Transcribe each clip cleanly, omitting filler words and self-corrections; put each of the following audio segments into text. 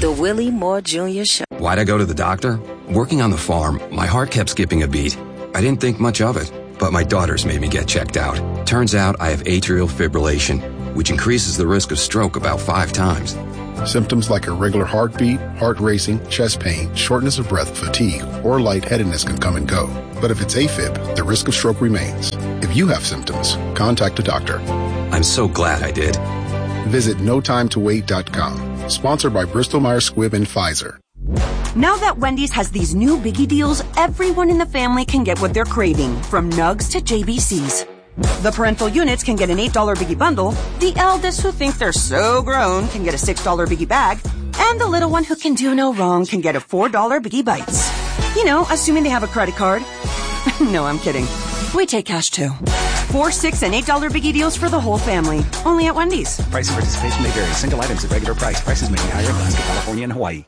The Willie Moore Jr. Show. Why'd I go to the doctor? Working on the farm, my heart kept skipping a beat. I didn't think much of it, but my daughters made me get checked out. Turns out I have atrial fibrillation, which increases the risk of stroke about 5 times. Symptoms like irregular heartbeat, heart racing, chest pain, shortness of breath, fatigue, or lightheadedness can come and go. But if it's AFib, the risk of stroke remains. If you have symptoms, contact a doctor. I'm so glad I did. Visit notimetowait.com. Sponsored by Bristol-Myers Squibb and Pfizer. Now that Wendy's has these new biggie deals, everyone in the family can get what they're craving, from nugs to JBCs. The parental units can get an $8 biggie bundle, the eldest who think they're so grown can get a $6 biggie bag, and the little one who can do no wrong can get a $4 biggie bites. You know, assuming they have a credit card. No, I'm kidding. We take cash too. 4, 6, and $8 biggie deals for the whole family. Only at Wendy's. Price and participation may vary. Single items at regular price. Prices may be higher in Alaska, California, and Hawaii.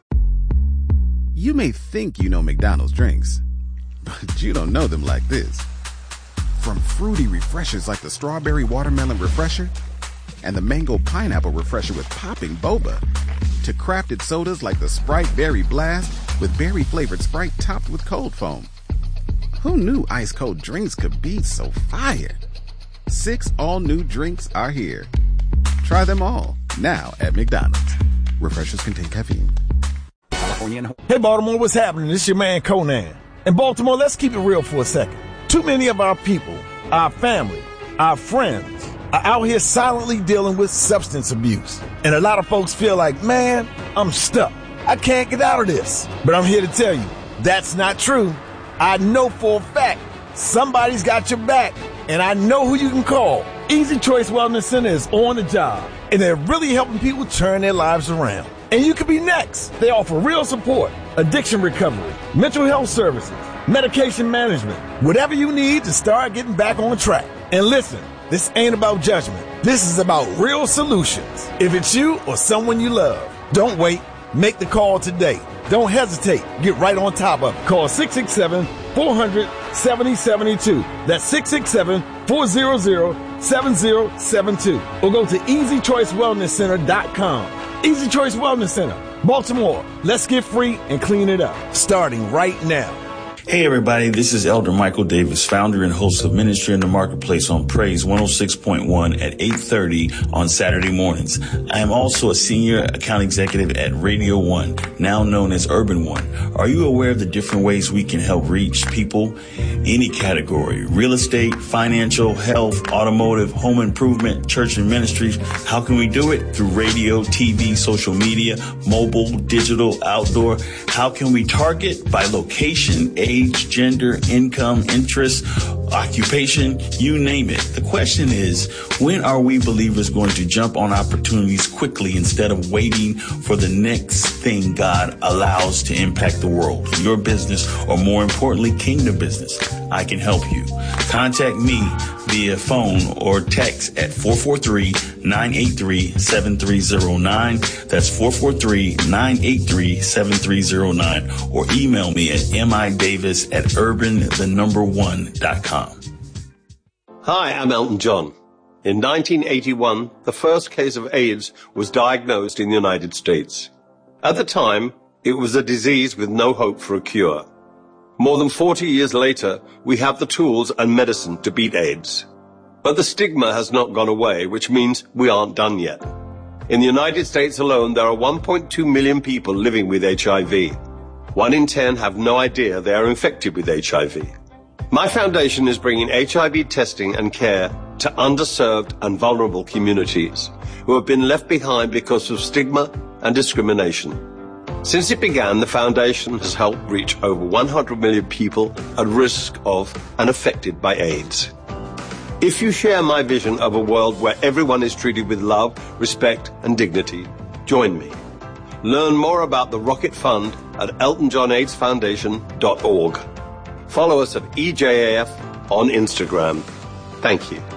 You may think you know McDonald's drinks, but you don't know them like this. From fruity refreshers like the Strawberry Watermelon Refresher and the Mango Pineapple Refresher with popping boba, to crafted sodas like the Sprite Berry Blast with berry-flavored Sprite topped with cold foam. Who knew ice-cold drinks could be so fire? 6 all-new drinks are here. Try them all, now at McDonald's. Refreshers contain caffeine. Hey, Baltimore, what's happening? This your man, Conan. In Baltimore, let's keep it real for a second. Too many of our people, our family, our friends, are out here silently dealing with substance abuse. And a lot of folks feel like, man, I'm stuck. I can't get out of this. But I'm here to tell you, that's not true. I know for a fact somebody's got your back, and I know who you can call. Easy Choice Wellness Center is on the job, and they're really helping people turn their lives around. And you could be next. They offer real support, addiction recovery, mental health services, medication management, whatever you need to start getting back on track. And listen, this ain't about judgment. This is about real solutions. If it's you or someone you love, don't wait. Make the call today. Don't hesitate. Get right on top of it. Call 667-400-7072. That's 667-400-7072. Or go to EasyChoiceWellnessCenter.com. Easy Choice Wellness Center, Baltimore. Let's get free and clean it up, starting right now. Hey everybody, this is Elder Michael Davis, founder and host of Ministry in the Marketplace on Praise 106.1 at 8:30 on Saturday mornings. I am also a senior account executive at Radio One, now known as Urban One. Are you aware of the different ways we can help reach people? Any category, real estate, financial, health, automotive, home improvement, church and ministries. How can we do it? Through radio, TV, social media, mobile, digital, outdoor. How can we target? By location, age, gender, income, interest, occupation, you name it. The question is, when are we believers going to jump on opportunities quickly instead of waiting for the next thing God allows to impact the world, your business, or more importantly, kingdom business? I can help you. Contact me via phone or text at 443-983-7309. That's 443-983-7309. Or email me at midavis@urban1.com. Hi, I'm Elton John. In 1981, the first case of AIDS was diagnosed in the United States. At the time, it was a disease with no hope for a cure. More than 40 years later, we have the tools and medicine to beat AIDS. But the stigma has not gone away, which means we aren't done yet. In the United States alone, there are 1.2 million people living with HIV. 1 in 10 have no idea they are infected with HIV. My foundation is bringing HIV testing and care to underserved and vulnerable communities who have been left behind because of stigma and discrimination. Since it began, the foundation has helped reach over 100 million people at risk of and affected by AIDS. If you share my vision of a world where everyone is treated with love, respect, and dignity, join me. Learn more about the Rocket Fund at eltonjohnaidsfoundation.org. Follow us at EJAF on Instagram. Thank you.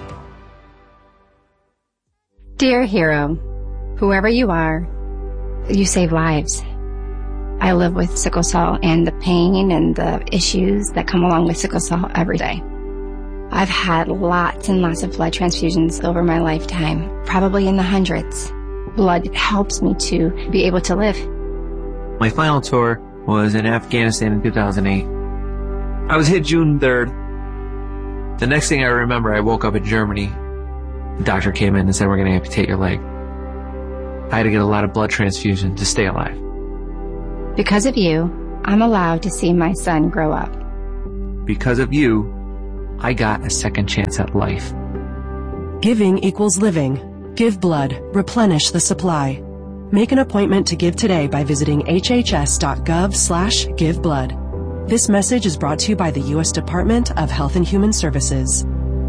Dear hero, whoever you are, you save lives. I live with sickle cell and the pain and the issues that come along with sickle cell every day. I've had lots and lots of blood transfusions over my lifetime, probably in the hundreds. Blood helps me to be able to live. My final tour was in Afghanistan in 2008. I was hit June 3rd. The next thing I remember, I woke up in Germany. The doctor came in and said, we're going to amputate your leg. I had to get a lot of blood transfusion to stay alive. Because of you, I'm allowed to see my son grow up. Because of you, I got a second chance at life. Giving equals living. Give blood. Replenish the supply. Make an appointment to give today by visiting hhs.gov/giveblood. This message is brought to you by the U.S. Department of Health and Human Services.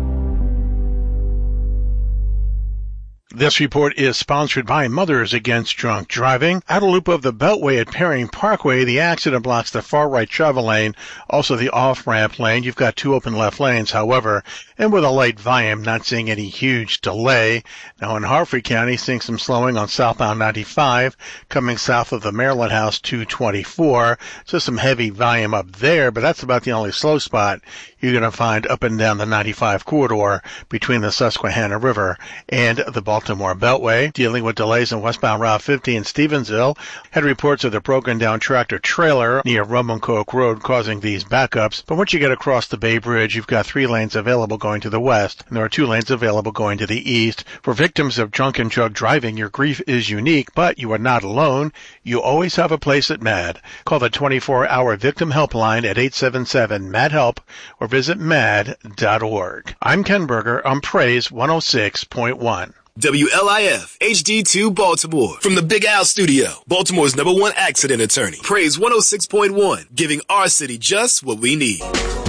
This report is sponsored by Mothers Against Drunk Driving. Out a loop of the Beltway at Perring Parkway, the accident blocks the far right travel lane, also the off-ramp lane. You've got two open left lanes, however, and with a light volume, not seeing any huge delay. Now in Harford County, seeing some slowing on southbound 95, coming south of the Maryland House 224. So some heavy volume up there, but that's about the only slow spot you're going to find up and down the 95 corridor between the Susquehanna River and the Baltimore Beltway. Dealing with delays on westbound Route 50 in Stevensville. Had reports of the broken down tractor trailer near Rummancoke Road causing these backups. But once you get across the Bay Bridge, you've got 3 lanes available going to the west, and there are 2 lanes available going to the east. For victims of drunk and drug driving, your grief is unique, but you are not alone. You always have a place at MAD. Call the 24-hour victim helpline at 877-MAD-HELP or visit mad.org. I'm Ken Berger on Praise 106.1. WLIF HD2 Baltimore. From the Big Al Studio, Baltimore's #1 accident attorney. Praise 106.1, giving our city just what we need.